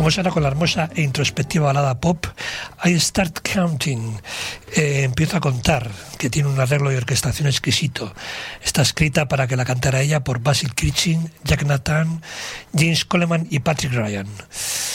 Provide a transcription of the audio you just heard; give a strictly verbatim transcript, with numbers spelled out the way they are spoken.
Vamos ahora con la hermosa e introspectiva balada pop I Start Counting. Eh, empiezo a contar, que tiene un arreglo y orquestación exquisito. Está escrita para que la cantara ella por Basil Critchin, Jack Nathan, James Coleman y Patrick Ryan.